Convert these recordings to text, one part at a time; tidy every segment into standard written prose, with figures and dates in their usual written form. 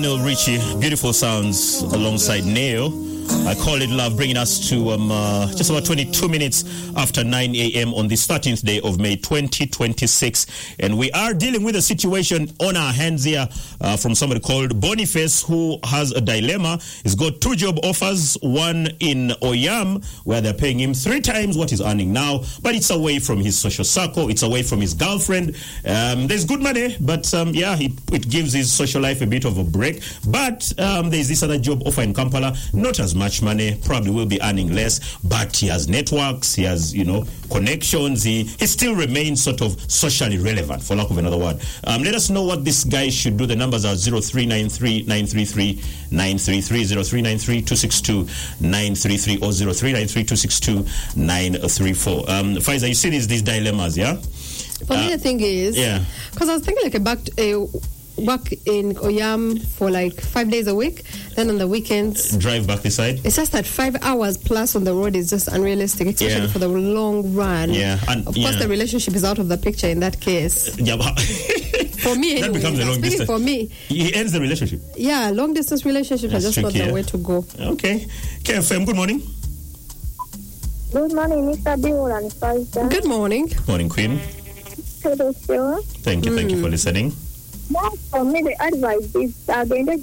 Lionel Richie, beautiful sounds alongside Neo. I Call It Love, bringing us to just about 22 minutes after 9 a.m. on the 13th day of May 2026. And we are dealing with a situation on our hands here from somebody called Boniface, who has a dilemma. He's got 2 job offers, one in Oyam, where they're paying him 3 times what he's earning now, but it's away from his social circle, it's away from his girlfriend. There's good money, but it gives his social life a bit of a break. But there's this other job offer in Kampala, not as much money, probably will be earning less, but he has networks, he has, connections, he still remains sort of socially relevant, for lack of another word. Let us know what this guy should do. The numbers are 0393 933 933, 0393 262 933, or 0393 262 934. Faiza, you see these dilemmas, yeah? For me, the thing is, because I was thinking work in Oyam for like 5 days a week, then on the weekends drive back this side. It's just that 5 hours plus on the road is just unrealistic, especially for the long run. And of course the relationship is out of the picture in that case. For me anyway, that becomes a long distance. For me, he ends the relationship. Long distance relationship is just not the way to go. Okay. KFM, good morning. Good morning, Mr. Bill and Faiza. Good morning. Morning, Queen. Hello, sir. Thank you for listening. For me, the advice is agenda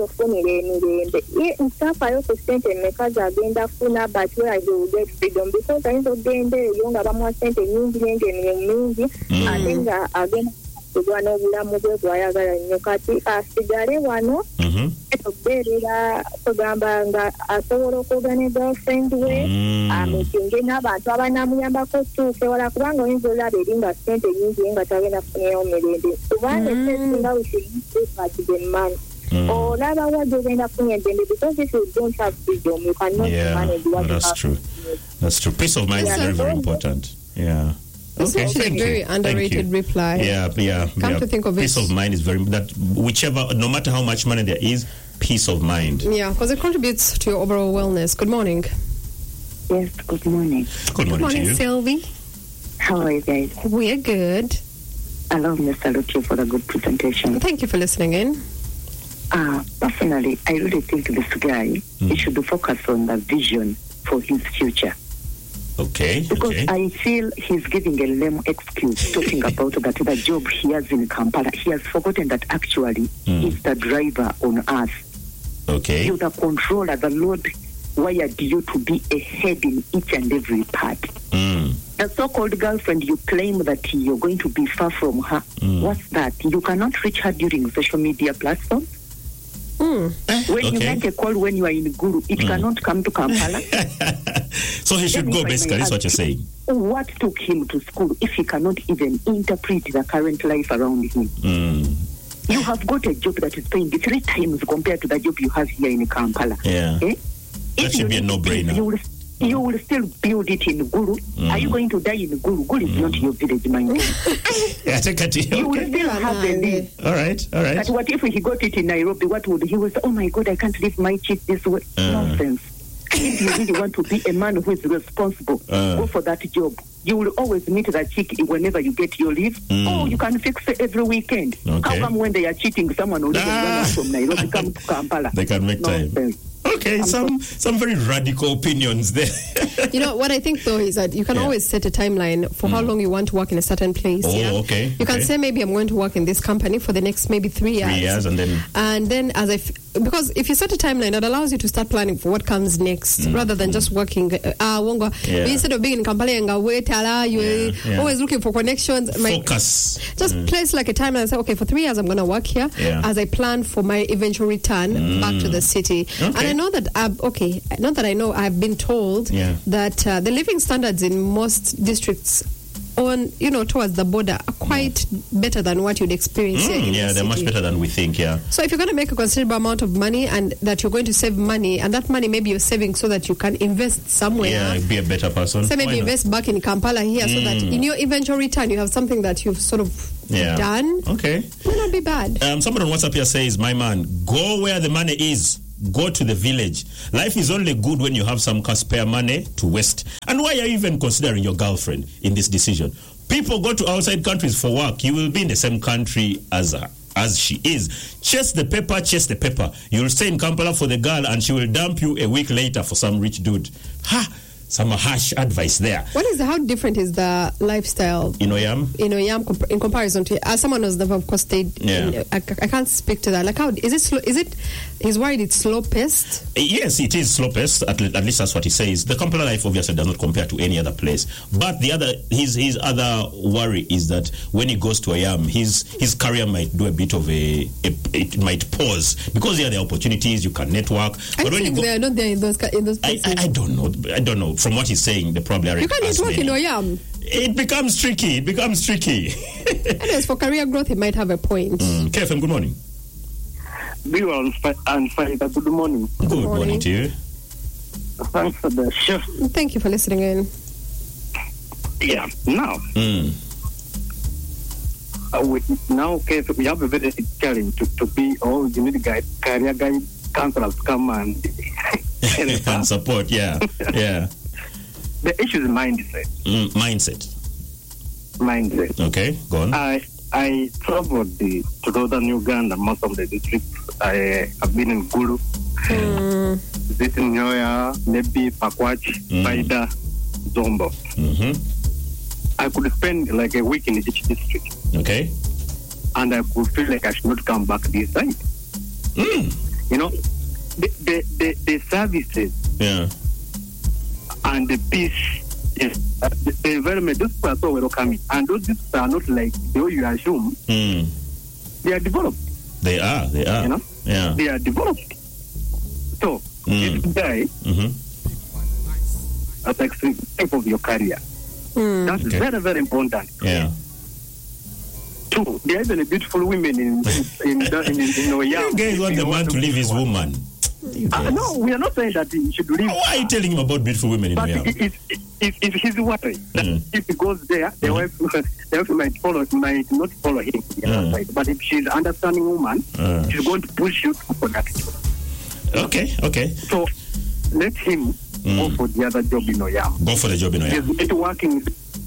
funny Msapa yoko sente mekaza agenda funa, but where I will get freedom because I know gende yonga bamwa sente nyingi adenga agenda kugwana obulamu bwe bwayagala nnyo kati asigale wano okubeerera kugamba nga asobola okwogana girlfriend we amekinge n'abantu abanamuyambako tuuke wala kubanga oyinza olaba eri nga sente nyingi nga tagenda kufunayo mirembe kubanga esinga wishimaakize money olaba wadde ogenda kufunya eddembe because if you don't have freedom you cannot manage what you have. That's true. Peace of mind is very, very important. It's actually a very underrated reply. Come to think of it, peace of mind is very, that whichever, no matter how much money there is, peace of mind. Yeah, because it contributes to your overall wellness. Good morning. Yes, good morning. Good morning to you. Sylvie. How are you guys? We're good. I love you, salute you for a good presentation. Thank you for listening in. Personally, I really think this guy, he should focus on the vision for his future. Because I feel he's giving a lame excuse talking about that the job he has in Kampala. He has forgotten that actually he's the driver on earth. You're the controller. The Lord wired you to be a head in each and every part. The so-called girlfriend, you claim that you're going to be far from her. What's that? You cannot reach her during social media platforms. When you make a call when you are in Guru, it cannot come to Kampala. So he should go, basically, is what you're saying. What took him to school if he cannot even interpret the current life around him? You have got a job that is paying 3 times compared to the job you have here in Kampala. That should be a no-brainer. You will still build it in Guru. Are you going to die in Guru? Guru is not your village, mind. You will still have a lead. All right. But what if he got it in Nairobi? What would he say? Oh my God, I can't leave my chick this way. Nonsense. If you really want to be a man who is responsible, go for that job. You will always meet that chick whenever you get your leave. You can fix it every weekend. How come when they are cheating, someone will even run from Nairobi, come to Kampala? They can make time. Some very radical opinions there. What I think though is that you can always set a timeline for how long you want to work in a certain place. You can say maybe I'm going to work in this company for the next maybe 3 years. 3 years and then because if you set a timeline, it allows you to start planning for what comes next rather than just working. Instead of being in Kampala and you're always looking for connections. Focus. Just place like a timeline and say, okay, for 3 years I'm going to work here as I plan for my eventual return back to the city. And I know that I've been told that the living standards in most districts on towards the border are quite better than what you'd experience here in the they're city. much better than we think. So if you're going to make a considerable amount of money and that you're going to save money, and that money maybe you're saving so that you can invest somewhere, be a better person. So maybe invest back in Kampala here so that in your eventual return you have something that you've sort of done. May not be bad. Someone on WhatsApp here says, my man, go where the money is. Go to the village. Life is only good when you have some spare money to waste. And why are you even considering your girlfriend in this decision? People go to outside countries for work. You will be in the same country as her. as she is. Chase the paper. You'll stay in Kampala for the girl and she will dump you a week later for some rich dude. Some harsh advice there. How different is the lifestyle in Oyam? In comparison to, as someone who's never, of course, stayed. I can't speak to that. Like, how is it? Is it? He's worried it's slow paced. Yes, it is slow paced. At least that's what he says. The Kampala life obviously does not compare to any other place. But his other worry is that when he goes to Oyam, his career might do a bit of it might pause because there are the opportunities you can network. But when you go, they are not there in those places. I don't know. From what he's saying, they probably are. You can't network in Oyam. It becomes tricky. Anyways, for career growth, he might have a point. KFM, good morning. Be well and fine. Good morning. Good morning to you. Thanks for the show. Thank you for listening in. Yeah. Now, we have a very challenge to be all you need career guide counselors come and and support. Yeah. The issue is mindset. Mindset. Okay, go on. I traveled to northern Uganda, most of the districts. I have been in Gulu, visiting Nyoya, Nebi, Pakwachi, Paida, Zombo. I could spend like a week in each district. Okay. And I could feel like I should not come back this side. You know, the services and the peace, the environment, those people are so welcoming. And those people are not like the way you assume. They are developed. They are. You know? Yeah. They are developed. So, this guy, at the extreme type of your career. That's very, very important. Yeah. Two, there is a beautiful women in Oyam. You guys want the man to leave his woman? No, we are not saying that he should leave. Why are you telling him about beautiful women in Oyam? It's his worry. If he goes there, the wife might not follow him. But if she's an understanding woman, she's going to push you for that job. Okay. So let him go for the other job in Oyam. Go for the job in Oyam. He's networking.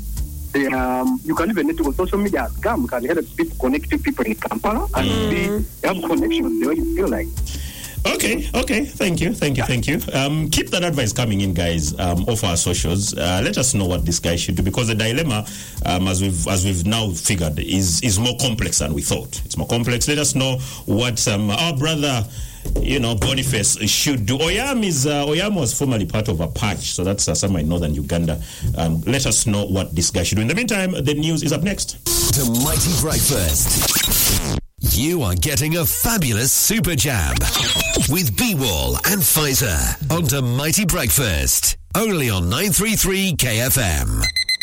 You can even network social media has come. Can help people connecting people in Kampala and have connections the way you feel like. Okay. Thank you. Keep that advice coming in, guys, off our socials. Let us know what this guy should do, because the dilemma, as we've now figured, is more complex than we thought. It's more complex. Let us know what our brother, Boniface should do. Oyam was formerly part of a patch, so that's somewhere in northern Uganda. Let us know what this guy should do. In the meantime, the news is up next. The Mighty Breakfast. You are getting a fabulous super jab with B-Wall and Pfizer on the Mighty Breakfast. Only on 933 KFM.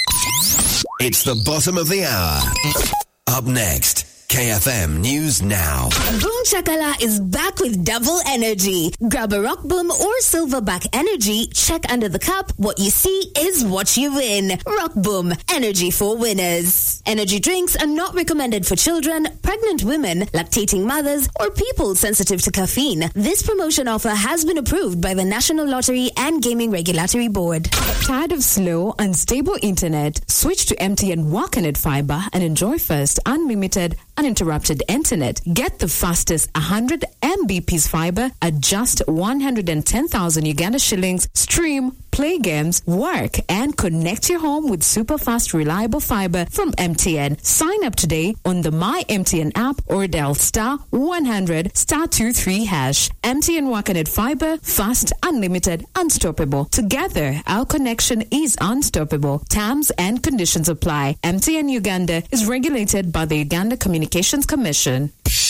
It's the bottom of the hour. Up next, KFM News Now. Boom Chakala is back with double energy. Grab a Rock Boom or Silverback Energy. Check under the cup. What you see is what you win. Rock Boom, energy for winners. Energy drinks are not recommended for children, pregnant women, lactating mothers, or people sensitive to caffeine. This promotion offer has been approved by the National Lottery and Gaming Regulatory Board. Tired of slow, unstable internet? Switch to MTN Walknet Fiber and enjoy first unlimited, uninterrupted internet. Get the fastest 100 Mbps fiber at just 110,000 Uganda shillings. Stream, play games, work, and connect your home with super fast, reliable fiber from MTN. Sign up today on the My MTN app or dial *100 *23#. MTN Walknet Fiber, fast, unlimited, unstoppable. Together, our connection is unstoppable. Terms and conditions apply. MTN Uganda is regulated by the Uganda Communications Commission.